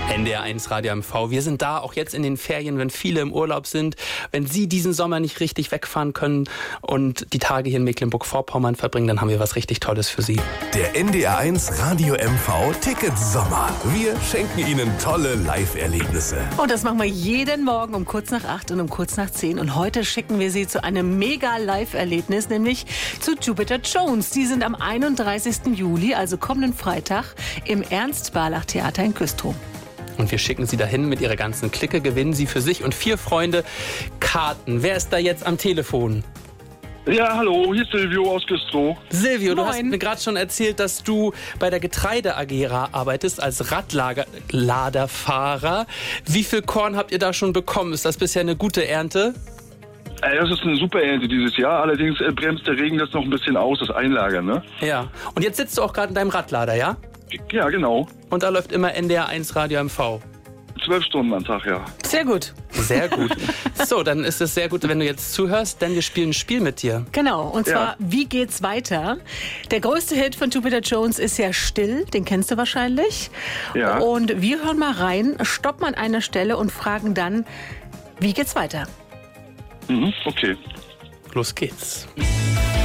NDR1 Radio MV. Wir sind da auch jetzt in den Ferien, wenn viele im Urlaub sind, wenn Sie diesen Sommer nicht richtig wegfahren können und die Tage hier in Mecklenburg-Vorpommern verbringen, dann haben wir was richtig Tolles für Sie. Der NDR1 Radio MV Ticket Sommer. Wir schenken Ihnen tolle Live-Erlebnisse. Und das machen wir jeden Morgen um kurz nach 8 und um kurz nach 10. Und heute schicken wir Sie zu einem Mega-Live-Erlebnis, nämlich zu Jupiter Jones. Die sind am 31. Juli, also kommenden Freitag, im Ernst-Barlach-Theater in Güstrow. Und wir schicken Sie dahin mit Ihrer ganzen Clique, gewinnen Sie für sich und 4 Freunde Karten. Wer ist da jetzt am Telefon? Ja, hallo, hier ist Silvio aus Güstrow. Silvio, du Moin. hast mir gerade schon erzählt, dass du bei der Getreide AG arbeitest als Radladerfahrer. Wie viel Korn habt ihr da schon bekommen? Ist das bisher eine gute Ernte? Das ist eine super Ernte dieses Jahr, allerdings bremst der Regen das noch ein bisschen aus, das Einlagern, ne? Ja. Und jetzt sitzt du auch gerade in deinem Radlader, ja? Ja, genau. Und da läuft immer NDR1 Radio MV. 12 Stunden am Tag, ja. Sehr gut. Sehr gut. So, dann ist es sehr gut, wenn du jetzt zuhörst, denn wir spielen ein Spiel mit dir. Genau, und zwar, Ja. Wie geht's weiter? Der größte Hit von Jupiter Jones ist ja Still, den kennst du wahrscheinlich. Ja. Und wir hören mal rein, stoppen an einer Stelle und fragen dann, wie geht's weiter? Okay. Los geht's.